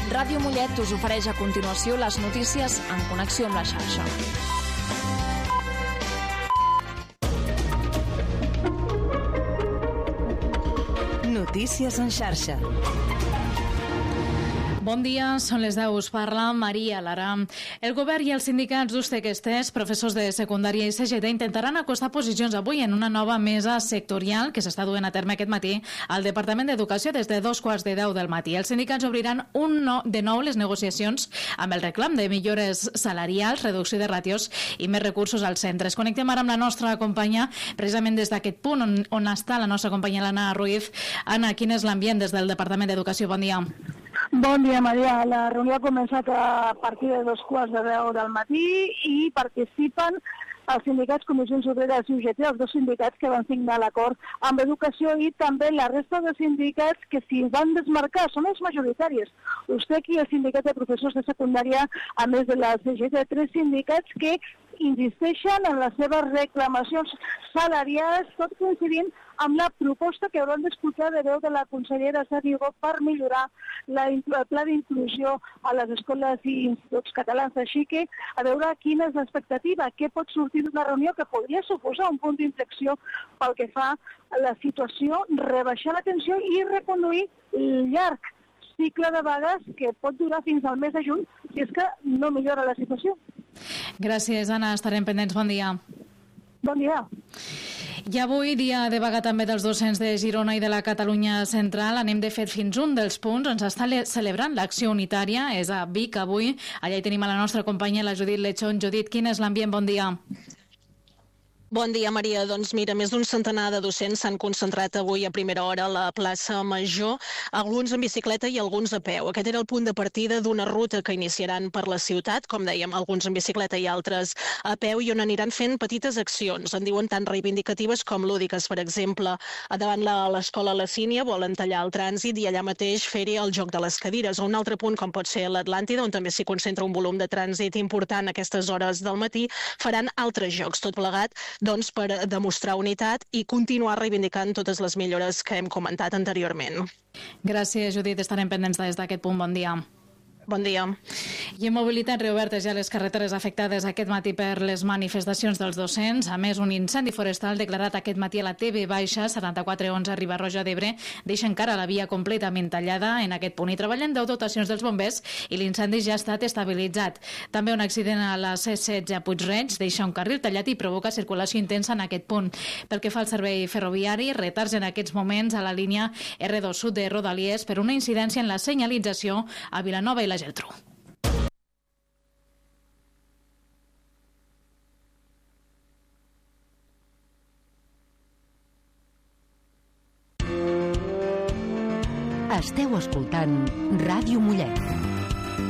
Ràdio Mollet us ofereix a continuació les notícies en connexió amb la xarxa. Notícies en xarxa. Bon dia, són les 10, us parla Maria Lara. El govern i els sindicats d'USTEC-ESTES, professors de secundària i CGT intentaran acostar posicions avui en una nova mesa sectorial que s'està duent a terme aquest matí al Departament d'Educació des de 2:15 del matí. Els sindicats obriran de nou les negociacions amb el reclam de millores salarials, reducció de ràtios i més recursos als centres. Connectem ara amb la nostra companya, precisament des d'aquest punt on està la nostra companya l'Anna Ruiz. Anna, quin és l'ambient des del Departament d'Educació? Bon dia. Bon dia, Maria. La reunió ha començat a partir de 2:15 del matí i participen els sindicats Comissions Obreres i UGT, els dos sindicats que van signar l'acord amb Educació, i també la resta de sindicats que s'hi van desmarcar, són els majoritaris. USTEC i el sindicat de professors de secundària, a més de la CGT, tres sindicats que insisteixen en les seves reclamacions salarials, tot coincidint amb la proposta que hauran d'escoltar de veu de la consellera Sadiego per millorar el pla d'inclusió a les escoles i instituts catalans. Així que, a veure quina és l'expectativa, què pot sortir d'una reunió que podria suposar un punt d'inflexió pel que fa a la situació, rebaixar la tensió i reconduir el llarg cicle de vagues que pot durar fins al mes de juny si és que no millora la situació. Gràcies, Anna. Estarem pendents. Bon dia. Bon dia. I avui, dia de vaga també dels docents de Girona i de la Catalunya Central. Anem, de fet, fins un dels punts on s'està celebrant l'acció unitària. És a Vic, avui. Allà hi tenim a la nostra companya, la Judit Lechón. Judit, quin és l'ambient? Bon dia. Bon dia, Maria. Doncs mira, més d'un centenar de docents s'han concentrat avui a primera hora a la plaça Major, alguns en bicicleta i alguns a peu. Aquest era el punt de partida d'una ruta que iniciaran per la ciutat, com dèiem, alguns en bicicleta i altres a peu, i on aniran fent petites accions, en diuen tant reivindicatives com lúdiques. Per exemple, davant l'escola La Sínia volen tallar el trànsit i allà mateix fer-hi el joc de les cadires. A un altre punt, com pot ser l'Atlàntida, on també s'hi concentra un volum de trànsit important a aquestes hores del matí, faran altres jocs, tot plegat doncs per demostrar unitat i continuar reivindicant totes les millores que hem comentat anteriorment. Gràcies, Judit. Estarem pendents des d'aquest punt. Bon dia. Bon dia. I en mobilitat, reobertes ja les carreteres afectades aquest matí per les manifestacions dels docents. A més, un incendi forestal declarat aquest matí a la TV Baixa, 7411 Riba-roja d'Ebre, deixa encara la via completament tallada en aquest punt. Hi treballen 10 dotacions dels bombers i l'incendi ja ha estat estabilitzat. També un accident a la C16 a Puig-reig deixa un carril tallat i provoca circulació intensa en aquest punt. Pel que fa al servei ferroviari, retards en aquests moments a la línia R2 sud de Rodalies per una incidència en la senyalització a Vilanova i la Geltrú. Esteu escoltant Ràdio Mollet.